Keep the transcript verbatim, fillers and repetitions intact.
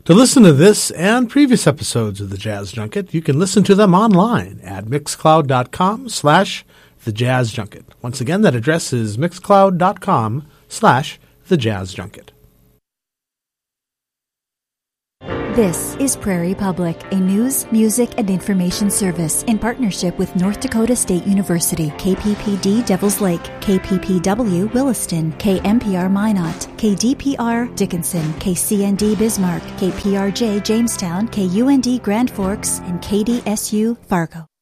To listen to this and previous episodes of the Jazz Junket, you can listen to them online at mixcloud.com slash the Jazz Junket. Once again, that address is mixcloud.com slash the Jazz Junket. This is Prairie Public, a news, music, and information service in partnership with North Dakota State University, K P P D Devils Lake, K P P W Williston, K M P R Minot, K D P R Dickinson, K C N D Bismarck, K P R J Jamestown, K U N D Grand Forks, and K D S U Fargo.